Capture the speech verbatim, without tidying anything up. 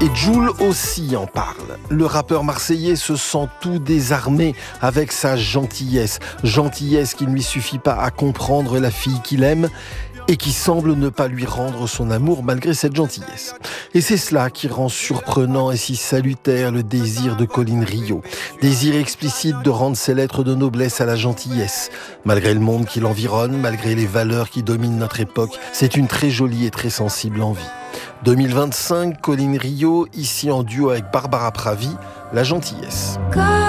Et Jul aussi en parle. Le rappeur marseillais se sent tout désarmé avec sa gentillesse. Gentillesse qui ne lui suffit pas à comprendre la fille qu'il aime et qui semble ne pas lui rendre son amour malgré cette gentillesse. Et c'est cela qui rend surprenant et si salutaire le désir de Colline Rio. Désir explicite de rendre ses lettres de noblesse à la gentillesse. Malgré le monde qui l'environne, malgré les valeurs qui dominent notre époque, c'est une très jolie et très sensible envie. deux mille vingt-cinq, Colline Rio, ici en duo avec Barbara Pravi, La gentillesse.